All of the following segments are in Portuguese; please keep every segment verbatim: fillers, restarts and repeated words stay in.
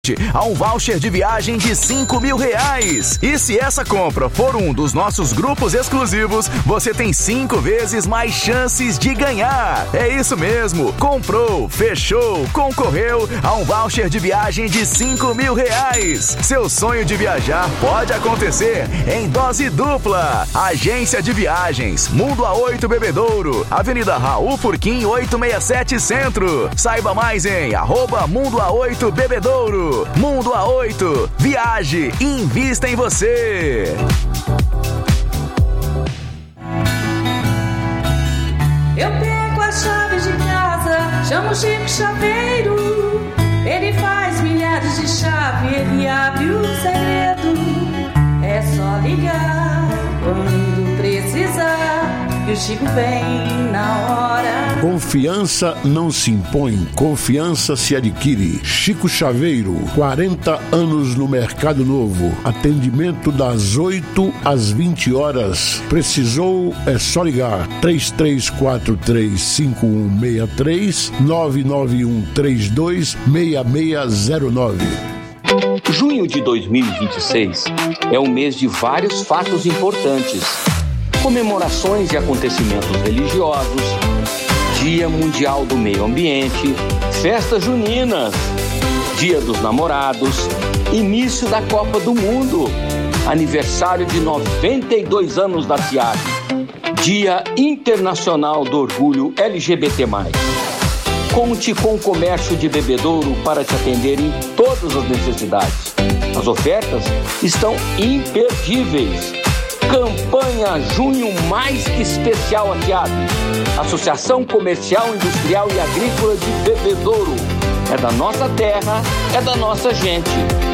a um voucher de viagem de cinco mil reais. E se essa compra for um dos nossos grupos exclusivos, você tem cinco vezes mais chances de ganhar. É isso mesmo, comprou, fechou, concorreu a um voucher de viagem de cinco mil reais. Seu sonho de viajar pode acontecer em dose dupla. Agência de Viagens, Mundo A oito Bebedouro, Avenida Raul Furquim oitocentos e sessenta e sete Centro. Saiba mais em arroba Mundo A oito Bebedouro. Mundo A oito, viaje e invista em você. Eu pego as chaves de casa, chamo o Chico Chaveiro. Ele faz milhares de chaves, ele abre o segredo. É só ligar quando precisar, que o Chico vem na hora. Confiança não se impõe, confiança se adquire. Chico Chaveiro, quarenta anos no Mercado Novo. Atendimento das oito às vinte horas. Precisou, é só ligar. três três quatro três cinco um seis três, nove nove um três dois seis seis zero nove. Junho de dois mil e vinte e seis é um mês de vários fatos importantes. Comemorações e acontecimentos religiosos, Dia Mundial do Meio Ambiente, festas juninas, Dia dos Namorados, início da Copa do Mundo, aniversário de noventa e dois anos da C I A B, Dia Internacional do Orgulho L G B T mais. Conte com o comércio de Bebedouro para te atender em todas as necessidades. As ofertas estão imperdíveis. Campanha Junho Mais que Especial A C I A B. Associação Comercial, Industrial e Agrícola de Bebedouro. É da nossa terra, é da nossa gente.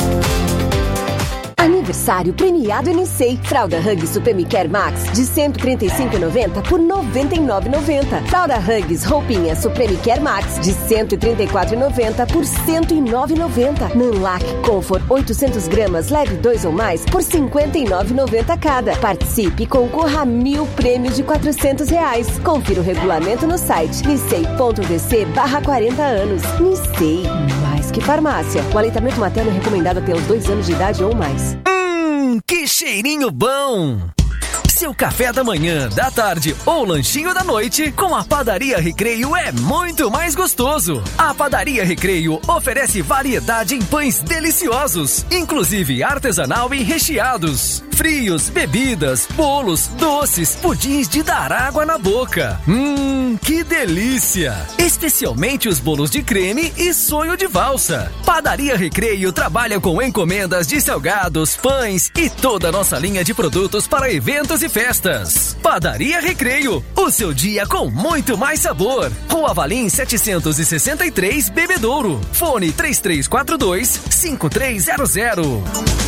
Aniversário premiado Enicei. Fralda Huggies Supreme Care Max de cento e trinta e cinco reais e noventa centavos por noventa e nove reais e noventa centavos. Fralda Huggies Roupinha Supreme Care Max de cento e trinta e quatro reais e noventa centavos por cento e nove reais e noventa centavos. Nanlac Comfort oitocentos gramas leve dois ou mais por cinquenta e nove reais e noventa centavos cada. Participe e concorra a mil prêmios de quatrocentos reais. Confira o regulamento no site nicei.dc barra quarenta anos. Nicei, mais que farmácia. O aleitamento materno é recomendado até os dois anos de idade ou mais. Hum, que cheirinho bom! Seu café da manhã, da tarde ou lanchinho da noite com a Padaria Recreio é muito mais gostoso. A Padaria Recreio oferece variedade em pães deliciosos, inclusive artesanal e recheados, frios, bebidas, bolos, doces, pudins de dar água na boca. Hum, que delícia! Especialmente os bolos de creme e sonho de valsa. Padaria Recreio trabalha com encomendas de salgados, pães e toda a nossa linha de produtos para eventos e festas. Padaria Recreio, o seu dia com muito mais sabor. Rua Valim setecentos e sessenta e três, Bebedouro. Fone três três quatro dois, cinco três zero zero.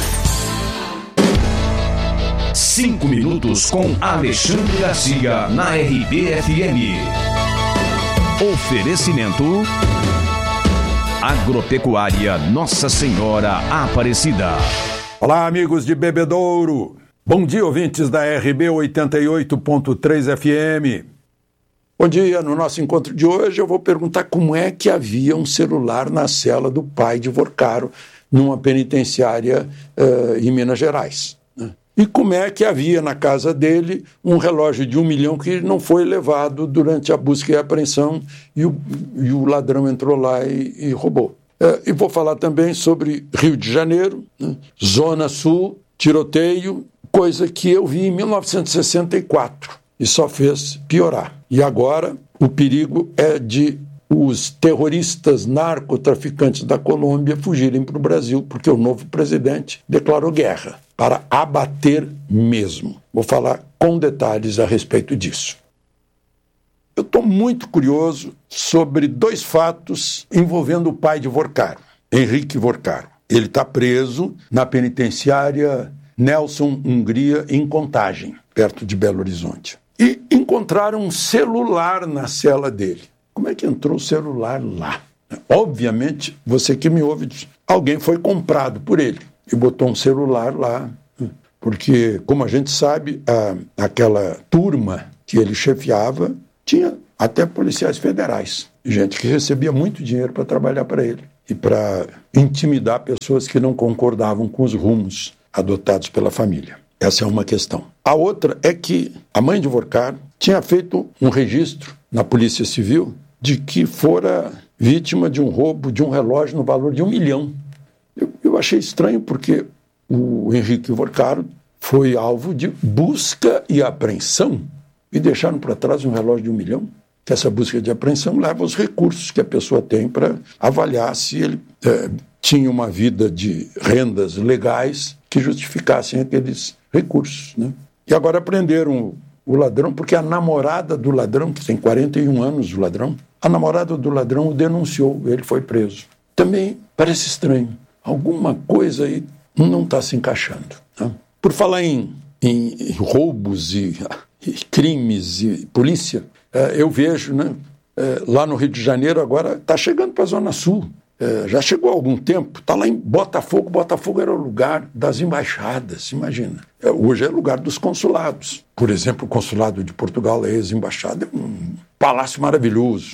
Cinco minutos com Alexandre Garcia na R B F M. Oferecimento Agropecuária Nossa Senhora Aparecida. Olá, amigos de Bebedouro. Bom dia, ouvintes da R B oitenta e oito ponto três F M. Bom dia, no nosso encontro de hoje eu vou perguntar como é que havia um celular na cela do pai de Vorcaro, numa penitenciária uh, em Minas Gerais. Né? E como é que havia na casa dele um relógio de um milhão que não foi levado durante a busca e a apreensão e o, e o ladrão entrou lá e, e roubou. Uh, e vou falar também sobre Rio de Janeiro, né? Zona Sul, tiroteio, coisa que eu vi em mil novecentos e sessenta e quatro e só fez piorar. E agora o perigo é de os terroristas narcotraficantes da Colômbia fugirem para o Brasil, porque o novo presidente declarou guerra para abater mesmo. Vou falar com detalhes a respeito disso. Eu estou muito curioso sobre dois fatos envolvendo o pai de Vorcaro, Henrique Vorcaro. Ele está preso na penitenciária Nelson Hungria, em Contagem, perto de Belo Horizonte. E encontraram um celular na cela dele. Como é que entrou o celular lá? Obviamente, você que me ouve, alguém foi comprado por ele e botou um celular lá, porque, como a gente sabe, a, aquela turma que ele chefiava tinha até policiais federais, gente que recebia muito dinheiro para trabalhar para ele. e para intimidar pessoas que não concordavam com os rumos adotados pela família. Essa é uma questão. A outra é que a mãe de Vorkar tinha feito um registro na Polícia Civil de que fora vítima de um roubo de um relógio no valor de um milhão. Eu, eu achei estranho porque o Henrique Vorkar foi alvo de busca e apreensão e deixaram para trás um relógio de um milhão. Que essa busca de apreensão leva aos recursos que a pessoa tem para avaliar se ele é, tinha uma vida de rendas legais que justificassem aqueles recursos, né? E agora prenderam o ladrão porque a namorada do ladrão, que tem quarenta e um anos, o ladrão, a namorada do ladrão o denunciou, ele foi preso. Também parece estranho. Alguma coisa aí não está se encaixando, né? Por falar em, em roubos e, e crimes e polícia, eu vejo, né, lá no Rio de Janeiro agora está chegando para a Zona Sul. Já chegou há algum tempo, está lá em Botafogo. Botafogo era o lugar das embaixadas, imagina. Hoje é lugar dos consulados. Por exemplo, o consulado de Portugal, a ex-embaixada, é um palácio maravilhoso.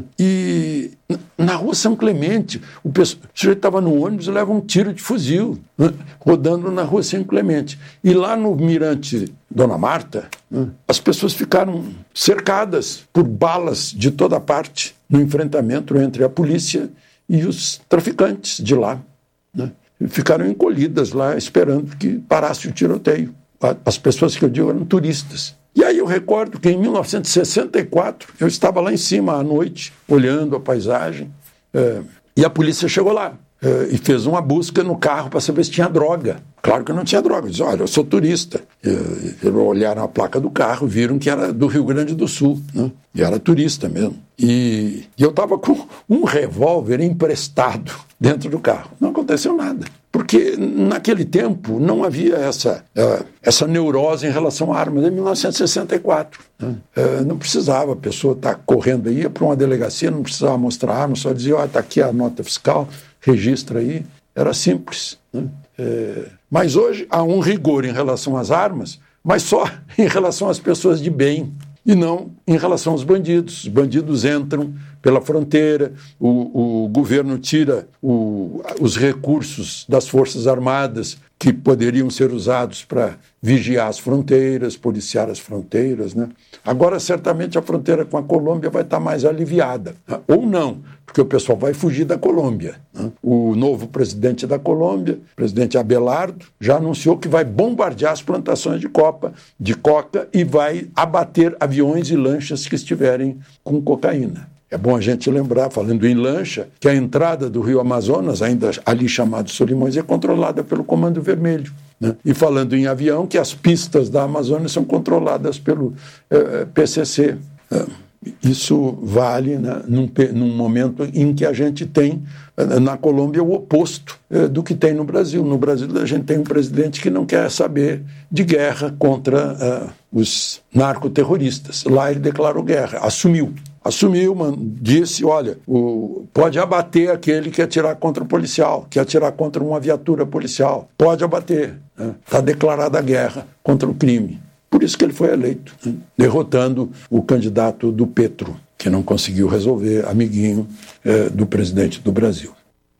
E na rua São Clemente, o, pessoal, o sujeito estava no ônibus e leva um tiro de fuzil, né, rodando na rua São Clemente. E lá no Mirante Dona Marta, né, as pessoas ficaram cercadas por balas de toda parte no enfrentamento entre a polícia e os traficantes de lá, né? Ficaram encolhidas lá esperando que parasse o tiroteio. As pessoas que eu digo eram turistas. E aí eu recordo que em mil novecentos e sessenta e quatro eu estava lá em cima à noite, olhando a paisagem, é, e a polícia chegou lá é, e fez uma busca no carro para saber se tinha droga. Claro que não tinha droga. Eu disse, olha, eu sou turista. E, olharam a placa do carro, viram que era do Rio Grande do Sul, né? E era turista mesmo. E, e eu estava com um revólver emprestado dentro do carro. Não aconteceu nada. Porque naquele tempo não havia essa, uh, essa neurose em relação a armas, em mil novecentos e sessenta e quatro. Né? Uh, não precisava a pessoa estar tá correndo aí, ia para uma delegacia, não precisava mostrar arma, só dizia, ó, está aqui a nota fiscal, registra aí. Era simples. Né? Uh, mas hoje há um rigor em relação às armas, mas só em relação às pessoas de bem. E não em relação aos bandidos. Os bandidos entram pela fronteira, o, o governo tira o, os recursos das Forças Armadas que poderiam ser usados para vigiar as fronteiras, policiar as fronteiras, né? Agora, certamente, a fronteira com a Colômbia vai estar mais aliviada. Né? Ou não, porque o pessoal vai fugir da Colômbia. Né? O novo presidente da Colômbia, o presidente Abelardo, já anunciou que vai bombardear as plantações de coca, de coca e vai abater aviões e lanchas que estiverem com cocaína. É bom a gente lembrar, falando em lancha, que a entrada do Rio Amazonas, ainda ali chamado Solimões, é controlada pelo Comando Vermelho. Né? E falando em avião, que as pistas da Amazônia são controladas pelo eh, P C C. Eh, isso vale, né, num, num momento em que a gente tem eh, na Colômbia o oposto eh, do que tem no Brasil. No Brasil a gente tem um presidente que não quer saber de guerra contra eh, os narcoterroristas. Lá ele declarou guerra, assumiu. Assumiu, mano, disse, olha, o, pode abater aquele que atirar contra o policial, que atirar contra uma viatura policial. Pode abater. Está, né? Declarada a guerra contra o crime. Por isso que ele foi eleito, né? Derrotando o candidato do Petro, que não conseguiu resolver, amiguinho eh, do presidente do Brasil.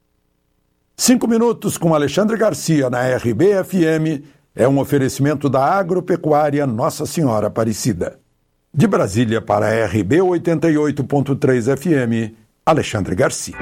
Cinco minutos com Alexandre Garcia na R B F M é um oferecimento da Agropecuária Nossa Senhora Aparecida. De Brasília para a R B oitenta e oito ponto três F M, Alexandre Garcia.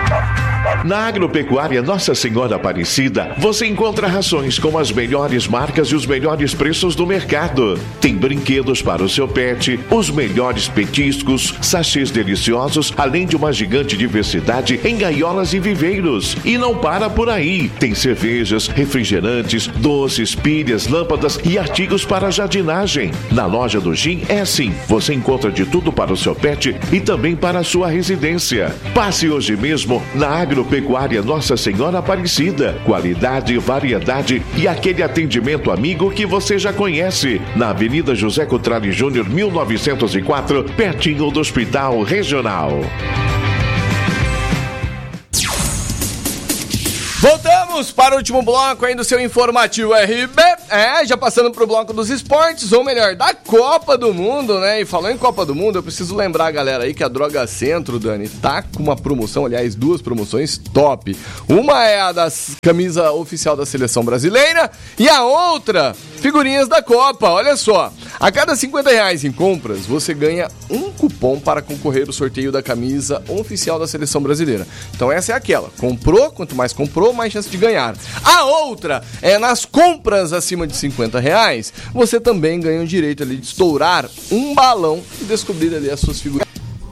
Na Agropecuária Nossa Senhora Aparecida, você encontra rações com as melhores marcas e os melhores preços do mercado. Tem brinquedos para o seu pet, os melhores petiscos, sachês deliciosos, além de uma gigante diversidade em gaiolas e viveiros. E não para por aí. Tem cervejas, refrigerantes, doces, pilhas, lâmpadas e artigos para jardinagem. Na loja do Gin é assim. Você encontra de tudo para o seu pet e também para a sua residência. Passe hoje mesmo na Agropecuária Pecuária Nossa Senhora Aparecida. Qualidade, variedade e aquele atendimento amigo que você já conhece. Na Avenida José Cotrali Júnior, mil novecentos e quatro, pertinho do Hospital Regional. Voltamos para o último bloco aí do seu informativo R B. É, já passando pro bloco dos esportes, ou melhor, da Copa do Mundo, né? E falando em Copa do Mundo, eu preciso lembrar a galera aí que a Droga Centro, Dani, tá com uma promoção, aliás, duas promoções top. Uma é a da camisa oficial da Seleção Brasileira e a outra, figurinhas da Copa. Olha só, a cada cinquenta reais em compras, você ganha um cupom para concorrer ao sorteio da camisa oficial da Seleção Brasileira. Então essa é aquela, comprou, quanto mais comprou, mais chance de ganhar. A outra é nas compras acima de cinquenta reais, você também ganha o direito ali de estourar um balão e descobrir ali as suas figurinhas.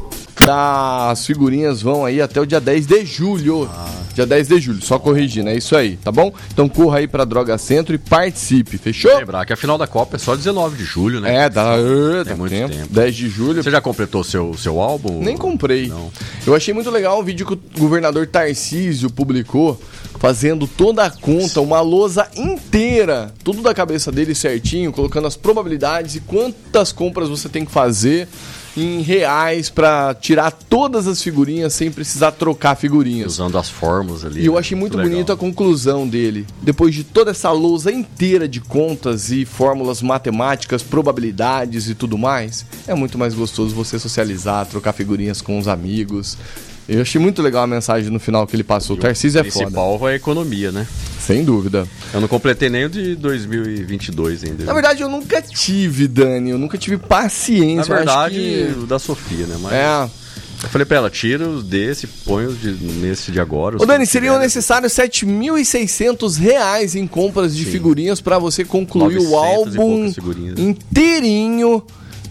As figurinhas vão aí até o dia dez de julho. Ah. Dia dez de julho, só corrigindo, é isso aí, tá bom? Então corra aí pra Droga Centro e participe, fechou? Lembrar que a final da Copa é só dezenove de julho, né? É, dá, uh, Tem dá muito tempo. tempo. dez de julho. Você já completou seu seu álbum? Nem comprei. Não. Eu achei muito legal um vídeo que o governador Tarcísio publicou, fazendo toda a conta, uma lousa inteira, tudo da cabeça dele certinho, colocando as probabilidades e quantas compras você tem que fazer em reais pra tirar todas as figurinhas sem precisar trocar figurinhas. Usando as fórmulas ali. E eu achei muito, muito bonito a conclusão dele. Depois de toda essa lousa inteira de contas e fórmulas matemáticas, probabilidades e tudo mais, é muito mais gostoso você socializar, trocar figurinhas com os amigos. Eu achei muito legal a mensagem no final que ele passou. O Tarcísio é foda. O principal é a economia, né? Sem dúvida. Eu não completei nem o de dois mil e vinte e dois ainda. Na verdade, eu nunca tive, Dani. Eu nunca tive paciência. Na verdade, que... o da Sofia, né? Mas é. Eu falei pra ela, tira os desse, põe os de, nesse de agora. Ô, Dani, seriam necessários sete mil e seiscentos reais em compras de Sim. figurinhas pra você concluir o álbum inteirinho.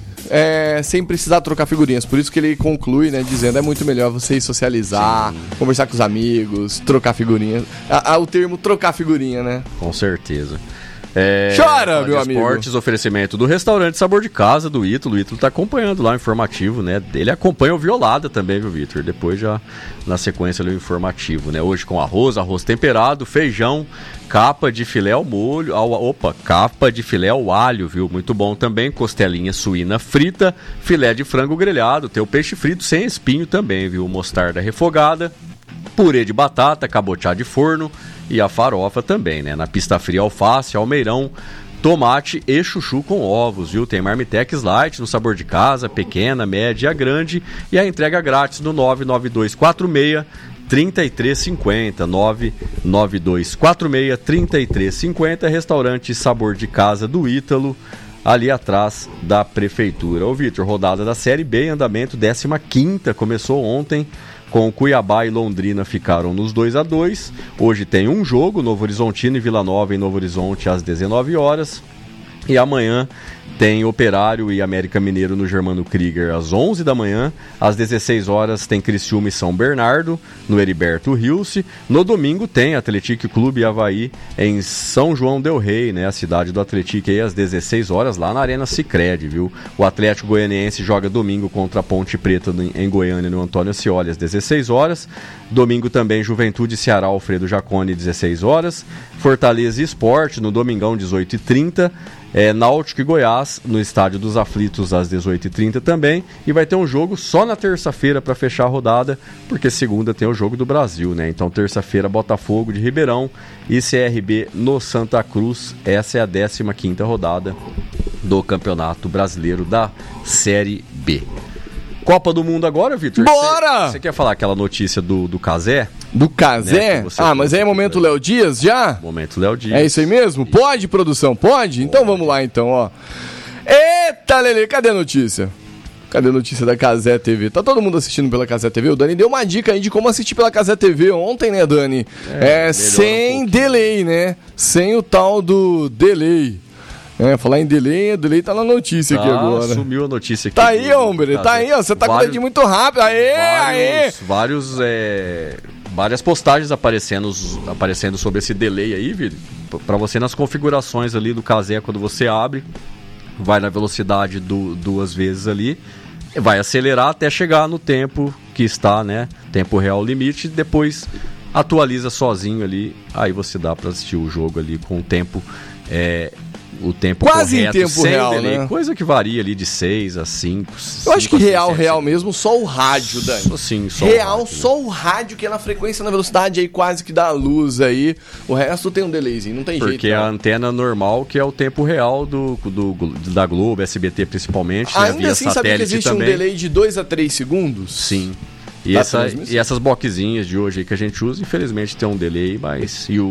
É, sem precisar trocar figurinhas. Por isso que ele conclui, né, dizendo é muito melhor você ir socializar, Sim. conversar com os amigos, trocar figurinhas. Ah, ah, o termo trocar figurinha, né? Com certeza. É, Chora, meu amigo. Esportes, oferecimento do restaurante Sabor de Casa, do Ítalo. O Ítalo tá acompanhando lá o informativo, né? Ele acompanha o Violada também, viu, Vitor? Depois já na sequência ali o informativo, né? Hoje com arroz, arroz temperado, feijão, capa de filé ao molho, ao, opa, capa de filé ao alho, viu? Muito bom também, costelinha suína frita, filé de frango grelhado, tem o peixe frito sem espinho também, viu? Mostarda refogada, purê de batata, cabotiá de forno e a farofa também, né? Na pista fria, alface, almeirão, tomate e chuchu com ovos, viu? Tem Marmitex Light no Sabor de Casa, pequena, média, grande e a entrega grátis no nove nove dois quatro seis três três cinco zero, nove nove dois quatro seis três três cinco zero, restaurante Sabor de Casa do Ítalo, ali atrás da prefeitura. Ô Vitor, rodada da Série B em andamento, décima quinta, começou ontem, com Cuiabá e Londrina ficaram nos dois a dois. Hoje tem um jogo, Novo Horizontino e Vila Nova em Novo Horizonte às dezenove horas. E amanhã tem Operário e América Mineiro no Germano Krieger às onze da manhã. Às dezesseis horas tem Criciúma e São Bernardo no Heriberto Rilse. No domingo tem Atlético Clube e Avaí em São João del Rei, né? A cidade do Atlético aí às dezesseis horas lá na Arena Sicredi, viu? O Atlético Goianiense joga domingo contra a Ponte Preta em Goiânia no Antônio Ascioli às dezesseis horas. Domingo também Juventude e Ceará Alfredo Jaconi dezesseis horas. Fortaleza e Sport no domingão dezoito e trinta. É, Náutico e Goiás no Estádio dos Aflitos às dezoito e trinta também. E vai ter um jogo só na terça-feira para fechar a rodada, porque segunda tem o Jogo do Brasil, né? Então terça-feira Botafogo de Ribeirão e C R B no Santa Cruz. Essa é a décima quinta rodada do Campeonato Brasileiro da Série B. Copa do Mundo agora, Vitor? Bora! Você quer falar aquela notícia do, do Cazé? Do Cazé? Né, ah, mas aí é momento Léo Dias já? Momento Léo Dias. É isso aí mesmo? Isso. Pode, produção? Pode? Então vamos lá, então, ó. Eita, Lelê, cadê a notícia? Cadê a notícia da Cazé T V? Tá todo mundo assistindo pela Cazé T V? O Dani deu uma dica aí de como assistir pela Cazé T V ontem, né, Dani? É, é sem um delay, né? Sem o tal do delay. É, falar em delay, o delay tá na notícia ah, aqui agora. Sumiu a notícia aqui. Tá aí, homem, tá aí, ó. Você tá vários, com o dedinho muito rápido. Aê, vários, aê! Vários, é, várias postagens aparecendo, aparecendo sobre esse delay aí, viu? Pra você nas configurações ali do Cazé, quando você abre, vai na velocidade do, duas vezes ali, vai acelerar até chegar no tempo que está, né? Tempo real limite, depois atualiza sozinho ali, aí você dá pra assistir o jogo ali com o tempo é, o tempo quase correto, em tempo sem real, delay, né? coisa que varia ali de seis a cinco. Eu acho que real, real mesmo, só o rádio, Dani. Sim, só real, o rádio, só o rádio que é na frequência, na velocidade aí quase que dá a luz aí. O resto tem um delayzinho, não tem Porque jeito. Porque a antena normal, que é o tempo real do, do, da Globo, S B T principalmente, né, ainda via assim, sabe que existe também. um delay de dois a três segundos? Sim. E, essa, e essas boquezinhas de hoje aí que a gente usa, infelizmente tem um delay, mas... E o